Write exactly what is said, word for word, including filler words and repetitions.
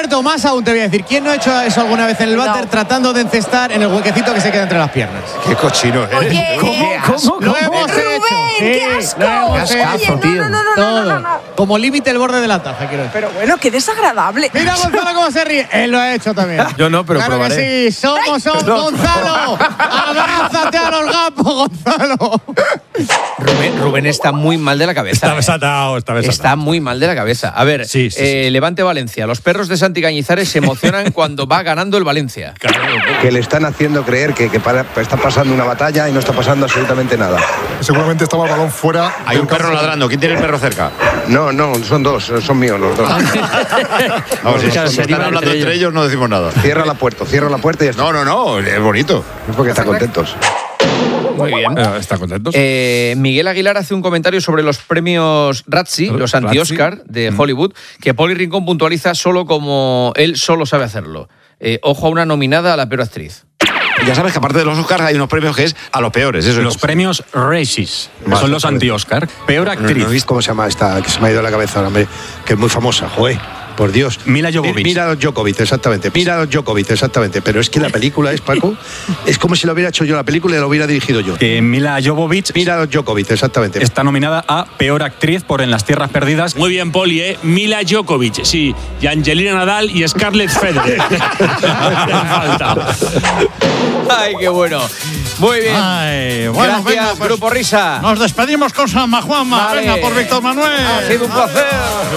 Alberto, más aún te voy a decir, ¿quién no ha hecho eso alguna vez en el váter, no. tratando de encestar en el huequecito que se queda entre las piernas? Qué cochino eres. Oye, ¿Cómo, cómo, Lo hemos Rubén, hecho. ¡Qué Sí, asco! lo hemos Oye, hecho. no, no, no, no, Todo. no, no, no. Como límite el borde de la taza, quiero decir. Pero bueno, qué desagradable. Mira Gonzalo cómo se ríe. Él lo ha hecho también. Yo no, pero claro probaré. que sí, somos, somos, No. Gonzalo. Abrázate a los gapos, Gonzalo. Rubén, Rubén está muy mal de la cabeza. Está ¿eh? besatado, está besatado. Está muy mal de la cabeza. A ver, Sí, sí, eh, sí. Levante Valencia. Los perros de Santi Cañizares se emocionan cuando va ganando el Valencia. Que le están haciendo creer que, que para- está pasando una batalla y no está pasando absolutamente nada. Seguramente estaba el balón fuera. Hay un perro ladrando. ¿Quién tiene el perro cerca? No, no, son dos, son míos los dos. Vamos, si Claro, si se están animan hablando entre entre ellos, no decimos nada. Cierra la puerta, cierra la puerta y ya está. No, no, no, es bonito. Es porque están contentos. Muy bien. Eh, ¿Están contentos? Eh, Miguel Aguilar hace un comentario sobre los premios Razzie, los anti-Oscar de Hollywood, que Poli Rincón puntualiza solo como él solo sabe hacerlo. Eh, ojo a una nominada a la peor actriz. Ya sabes que aparte de los Oscars hay unos premios que es a los peores. Eso Los es. premios Razzies, que Vale, son los vale. anti-Oscar. Peor No, no actriz. he visto cómo se llama esta, que se me ha ido a la cabeza ahora, hombre, que es muy famosa, joder. Por Dios. Mila Jovovich. Mira Djokovic, exactamente. Mira Djokovic, exactamente. Pero es que la película es, Paco, es como si lo hubiera hecho yo la película y la hubiera dirigido yo. Que Mila Jovovich Mira Djokovic, exactamente. está nominada a Peor Actriz por En las Tierras Perdidas. Muy bien, Poli, ¿eh? Mila Djokovic, sí. Y Angelina Nadal y Scarlett Federer. Hacen falta. ¡Ay, qué bueno! Muy bien. Ay, bueno, Gracias, venga, pues, Grupo Risa. Nos despedimos con San Juanma. Vale. Venga, por Víctor Manuel. Ha sido un placer.